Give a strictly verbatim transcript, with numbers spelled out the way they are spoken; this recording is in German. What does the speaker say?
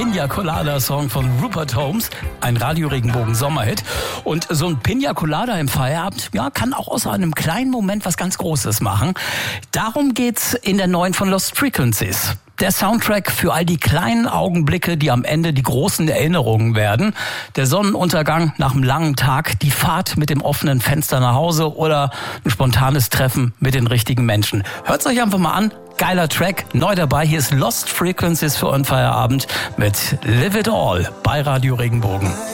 Pina Colada Song von Rupert Holmes, ein Radio-Regenbogen-Sommerhit. Und so ein Pina Colada im Feierabend, ja, kann auch aus einem kleinen Moment was ganz Großes machen. Darum geht's in der neuen von Lost Frequencies. Der Soundtrack für all die kleinen Augenblicke, die am Ende die großen Erinnerungen werden. Der Sonnenuntergang nach einem langen Tag, die Fahrt mit dem offenen Fenster nach Hause oder ein spontanes Treffen mit den richtigen Menschen. Hört's euch einfach mal an. Geiler Track, neu dabei. Hier ist Lost Frequencies für euren Feierabend mit Live It All bei Radio Regenbogen.